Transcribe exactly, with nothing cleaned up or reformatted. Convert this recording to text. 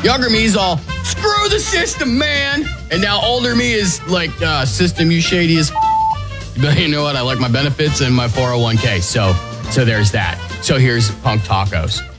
Younger me's all, screw the system, man. And now older me is like, uh, system, you shady as f- But you know what? I like my benefits and my four oh one k. So, so there's that. So here's Punk Tacos.